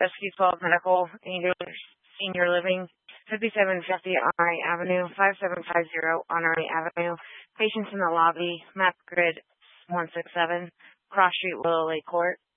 Rescue 12 Medical, Senior Living, 5750 Honorary Avenue, 5750 Honorary Avenue. Patients in the lobby, map grid 167, Cross Street, Willow Lake Court.